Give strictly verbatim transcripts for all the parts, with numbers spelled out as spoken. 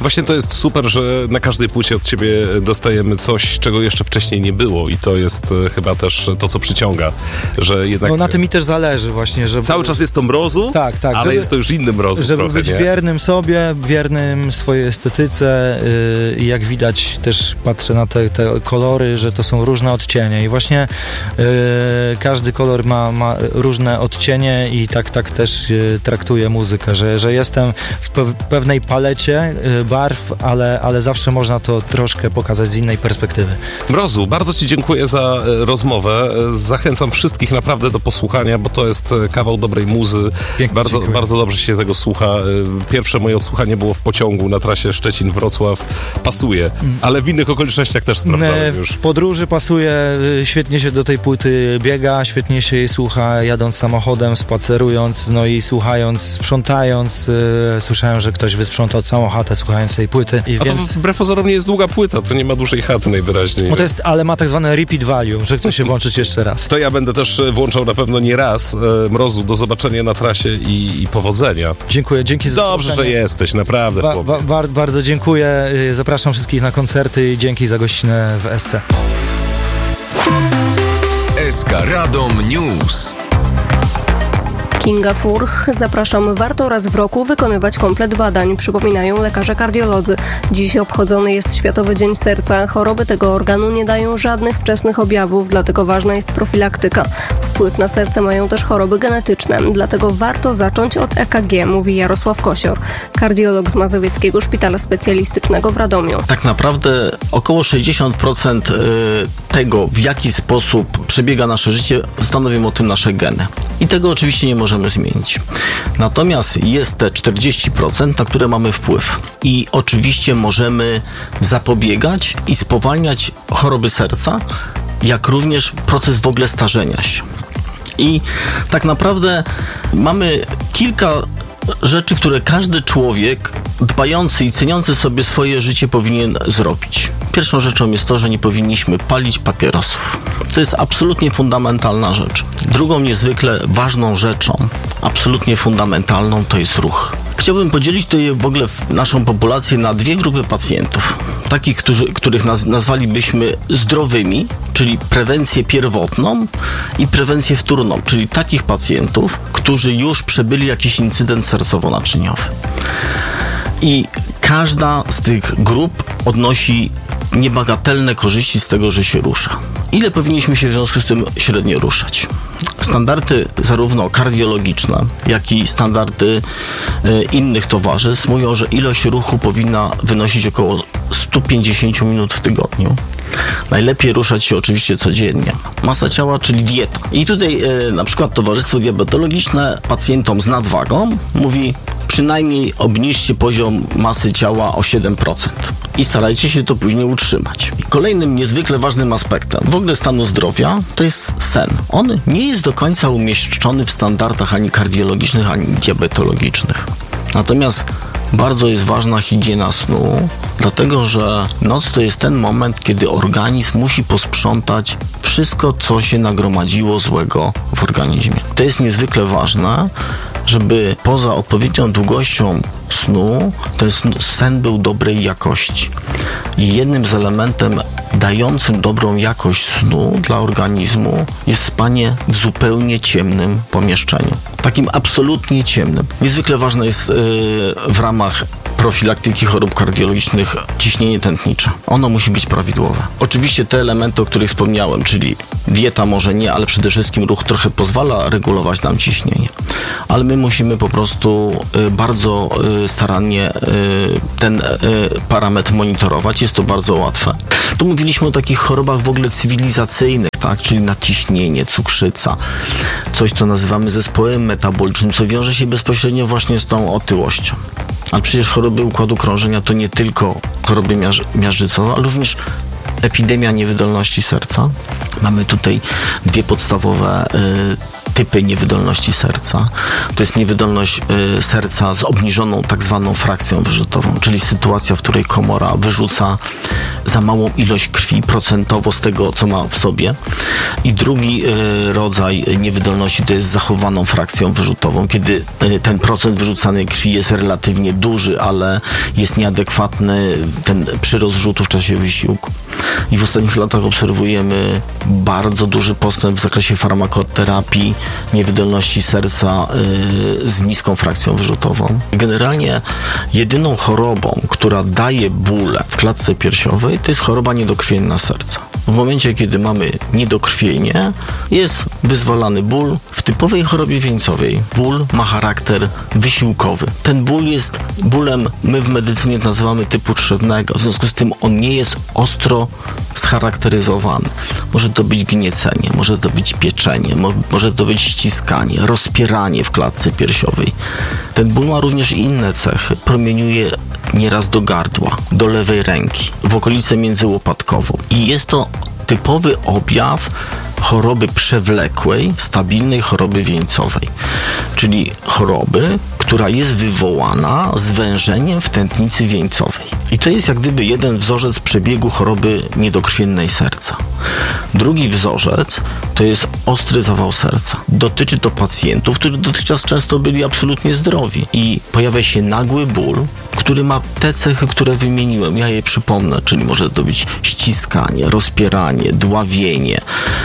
Właśnie to jest super, że na każdej płycie od ciebie dostajemy coś, czego jeszcze wcześniej nie było i to jest chyba też to, co przyciąga, że jednak... No na tym mi też zależy właśnie, żeby... Cały czas jest to Mrozu, tak, tak, ale żeby, jest to już inny Mrozu żeby trochę, być nie? wiernym sobie, wiernym swojej estetyce i yy, jak widać też patrzę na te, te kolory, że to są różne odcienie i właśnie yy, każdy kolor ma, ma różne odcienie i tak, tak też yy, traktuję muzykę, że, że jestem w pe- pewnej palecie yy, barw, ale, ale zawsze można to troszkę pokazać z innej perspektywy. Mrozu, bardzo ci dziękuję za e, rozmowę. E, zachęcam wszystkich naprawdę do posłuchania, bo to jest e, kawał dobrej muzy. Pięknie, bardzo, dziękuję. bardzo dobrze się tego słucha. E, pierwsze moje odsłuchanie było w pociągu na trasie Szczecin-Wrocław. Pasuje, ale w innych okolicznościach też sprawdzałem już. W podróży pasuje, świetnie się do tej płyty biega, świetnie się jej słucha jadąc samochodem, spacerując, no i słuchając, sprzątając. Yy, słyszałem, że ktoś wysprzątał całą chatę słuchając tej płyty. I A więc... to wbrew pozorom nie jest długa płyta, to nie ma dużej chaty najwyraźniej. No to jest, ale ma tak zwane repeat value, że chce się włączyć jeszcze raz. To ja będę też włączał na pewno nie raz. E, Mrozu, do zobaczenia na trasie i, i powodzenia. Dziękuję, dzięki za Dobrze, zaproszenie. że jesteś, naprawdę. Ba- ba- ba- bardzo dziękuję, zapraszam wszystkich na koncerty i dzięki za gościnę w S C. S K Radom News. Kinga Furch. Zapraszam, warto raz w roku wykonywać komplet badań, przypominają lekarze kardiolodzy. Dziś obchodzony jest Światowy Dzień Serca. Choroby tego organu nie dają żadnych wczesnych objawów, dlatego ważna jest profilaktyka. Wpływ na serce mają też choroby genetyczne, dlatego warto zacząć od E K G, mówi Jarosław Kosior, kardiolog z Mazowieckiego Szpitala Specjalistycznego w Radomiu. Tak naprawdę około sześćdziesiąt procent tego, w jaki sposób przebiega nasze życie, stanowią o tym nasze geny. I tego oczywiście nie możemy zmienić. Natomiast jest te czterdzieści procent, na które mamy wpływ. I oczywiście możemy zapobiegać i spowalniać choroby serca, jak również proces w ogóle starzenia się. I tak naprawdę mamy kilka rzeczy, które każdy człowiek dbający i ceniący sobie swoje życie powinien zrobić. Pierwszą rzeczą jest to, że nie powinniśmy palić papierosów. To jest absolutnie fundamentalna rzecz. Drugą niezwykle ważną rzeczą, absolutnie fundamentalną, to jest ruch. Chciałbym podzielić tutaj w ogóle naszą populację na dwie grupy pacjentów. Takich, którzy, których naz, nazwalibyśmy zdrowymi, czyli prewencję pierwotną i prewencję wtórną, czyli takich pacjentów, którzy już przebyli jakiś incydent sercowo-naczyniowy. I każda z tych grup odnosi niebagatelne korzyści z tego, że się rusza. Ile powinniśmy się w związku z tym średnio ruszać? Standardy zarówno kardiologiczne, jak i standardy y, innych towarzystw mówią, że ilość ruchu powinna wynosić około sto pięćdziesiąt minut w tygodniu. Najlepiej ruszać się oczywiście codziennie. Masa ciała, czyli dieta. I tutaj y, na przykład Towarzystwo Diabetologiczne pacjentom z nadwagą mówi: przynajmniej obniżcie poziom masy ciała o siedem procent i starajcie się to później utrzymać. Kolejnym niezwykle ważnym aspektem w ogóle stanu zdrowia to jest sen. On nie jest do końca umieszczony w standardach ani kardiologicznych, ani diabetologicznych. Natomiast bardzo jest ważna higiena snu, dlatego że noc to jest ten moment, kiedy organizm musi posprzątać wszystko, co się nagromadziło złego w organizmie. To jest niezwykle ważne, żeby poza odpowiednią długością snu, ten sen był dobrej jakości. I jednym z elementem dającym dobrą jakość snu dla organizmu jest spanie w zupełnie ciemnym pomieszczeniu. Takim absolutnie ciemnym. Niezwykle ważne jest yy, w ramach profilaktyki chorób kardiologicznych ciśnienie tętnicze. Ono musi być prawidłowe. Oczywiście te elementy, o których wspomniałem, czyli dieta może nie, ale przede wszystkim ruch trochę pozwala regulować nam ciśnienie. Ale my musimy po prostu y, bardzo y, starannie y, ten y, parametr monitorować. Jest to bardzo łatwe. Tu mówiliśmy o takich chorobach w ogóle cywilizacyjnych, tak? Czyli nadciśnienie, cukrzyca, coś, co nazywamy zespołem metabolicznym, co wiąże się bezpośrednio właśnie z tą otyłością. Ale przecież choroby układu krążenia to nie tylko choroby miaż- miażdżycowe, ale również epidemia niewydolności serca. Mamy tutaj dwie podstawowe y, typy niewydolności serca. To jest niewydolność y, serca z obniżoną tak zwaną frakcją wyrzutową, czyli sytuacja, w której komora wyrzuca za małą ilość krwi procentowo z tego, co ma w sobie. I drugi y, rodzaj niewydolności to jest z zachowaną frakcją wyrzutową, kiedy y, ten procent wyrzucanej krwi jest relatywnie duży, ale jest nieadekwatny ten przyrost rzutu w czasie wysiłku. I w ostatnich latach obserwujemy bardzo duży postęp w zakresie farmakoterapii niewydolności serca y, z niską frakcją wyrzutową. Generalnie jedyną chorobą, która daje bóle w klatce piersiowej, to jest choroba niedokrwienna serca. W momencie, kiedy mamy niedokrwienie, jest wyzwalany ból. W typowej chorobie wieńcowej ból ma charakter wysiłkowy. Ten ból jest bólem, my w medycynie nazywamy typu trzewnego, w związku z tym on nie jest ostro scharakteryzowany. Może to być gniecenie, może to być pieczenie, mo- może to być ściskanie, rozpieranie w klatce piersiowej. Ten ból ma również inne cechy. Promieniuje nieraz do gardła, do lewej ręki, w okolicę międzyłopatkową. I jest to typowy objaw choroby przewlekłej, stabilnej choroby wieńcowej, czyli choroby, która jest wywołana zwężeniem w tętnicy wieńcowej. I to jest jak gdyby jeden wzorzec przebiegu choroby niedokrwiennej serca. Drugi wzorzec to jest ostry zawał serca. Dotyczy to pacjentów, którzy dotychczas często byli absolutnie zdrowi i pojawia się nagły ból, który ma te cechy, które wymieniłem. Ja je przypomnę, czyli może to być ściskanie, rozpieranie, dławienie.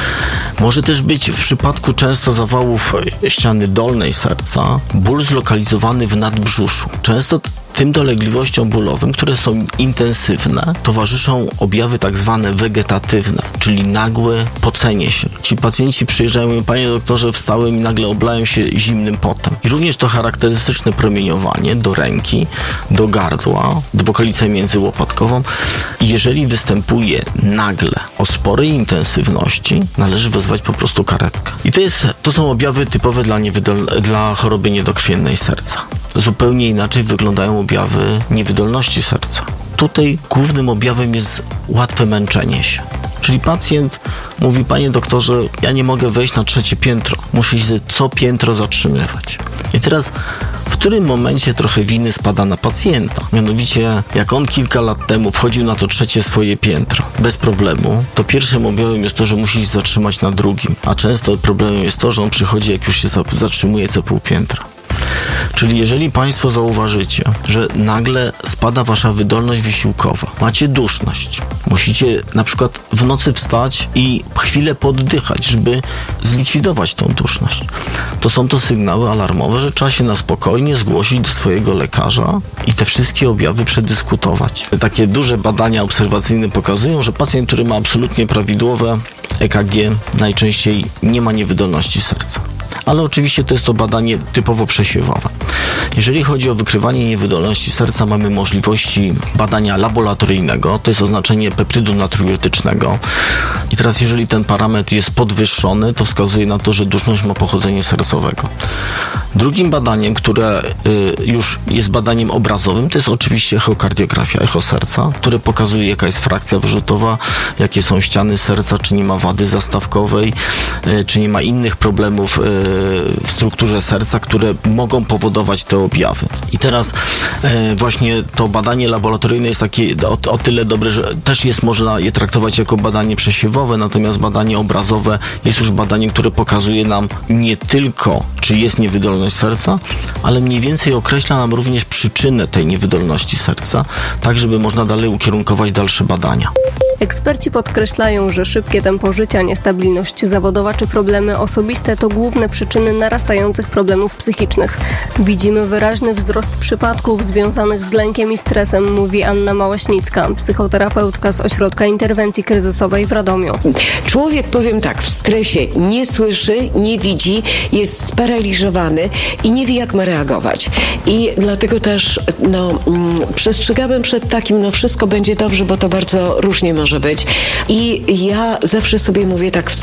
Może też być w przypadku często zawałów ściany dolnej serca ból zlokalizowany w nadbrzuszu. Często tym dolegliwościom bólowym, które są intensywne, towarzyszą objawy tak zwane wegetatywne, czyli nagłe pocenie się. Ci pacjenci przyjeżdżają i mówią: panie doktorze, wstałem i nagle oblają się zimnym potem. I również to charakterystyczne promieniowanie do ręki, do gardła, w okolicę międzyłopatkową. I jeżeli występuje nagle o sporej intensywności, należy wezwać po prostu karetkę. I to, jest, to są objawy typowe dla, niewydol- dla choroby niedokrwiennej serca. Zupełnie inaczej wyglądają objawy niewydolności serca. Tutaj głównym objawem jest łatwe męczenie się. Czyli pacjent mówi: panie doktorze, ja nie mogę wejść na trzecie piętro. Muszę się co piętro zatrzymywać. I teraz w którym momencie trochę winy spada na pacjenta? Mianowicie, jak on kilka lat temu wchodził na to trzecie swoje piętro bez problemu, to pierwszym objawem jest to, że musi się zatrzymać na drugim. A często problemem jest to, że on przychodzi, jak już się zatrzymuje co pół piętra. Czyli jeżeli państwo zauważycie, że nagle spada wasza wydolność wysiłkowa, macie duszność, musicie na przykład w nocy wstać i chwilę poddychać, żeby zlikwidować tą duszność, to są to sygnały alarmowe, że trzeba się na spokojnie zgłosić do swojego lekarza i te wszystkie objawy przedyskutować. Takie duże badania obserwacyjne pokazują, że pacjent, który ma absolutnie prawidłowe E K G, najczęściej nie ma niewydolności serca. Ale oczywiście to jest to badanie typowo przesiewowe. Jeżeli chodzi o wykrywanie niewydolności serca, mamy możliwości badania laboratoryjnego, to jest oznaczenie peptydu natriuretycznego. I teraz jeżeli ten parametr jest podwyższony, to wskazuje na to, że duszność ma pochodzenie sercowego. Drugim badaniem, które y, już jest badaniem obrazowym, to jest oczywiście echokardiografia, echo serca, które pokazuje, jaka jest frakcja wyrzutowa, jakie są ściany serca, czy nie ma wady zastawkowej, y, czy nie ma innych problemów y, w strukturze serca, które mogą powodować te objawy. I teraz y, właśnie to badanie laboratoryjne jest takie o, o tyle dobre, że też jest, można je traktować jako badanie przesiewowe, natomiast badanie obrazowe jest już badaniem, które pokazuje nam nie tylko, czy jest niewydolność serca, ale mniej więcej określa nam również przyczynę tej niewydolności serca, tak żeby można dalej ukierunkować dalsze badania. Eksperci podkreślają, że szybkie tempo życia, niestabilność zawodowa czy problemy osobiste to główne przyczyny narastających problemów psychicznych. Widzimy wyraźny wzrost przypadków związanych z lękiem i stresem, mówi Anna Małaśnicka, psychoterapeutka z Ośrodka Interwencji Kryzysowej w Radomiu. Człowiek, powiem tak, w stresie nie słyszy, nie widzi, jest sparaliżowany i nie wie, jak ma reagować. I dlatego też no, mm, przestrzegałem przed takim, no wszystko będzie dobrze, bo to bardzo różnie może być. I ja zawsze sobie mówię tak,